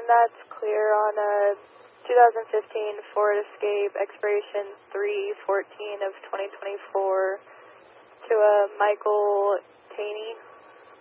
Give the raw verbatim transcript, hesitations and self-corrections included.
that's clear on a two thousand fifteen Ford Escape, expiration three fourteen of twenty twenty-four, to a Michael Taney.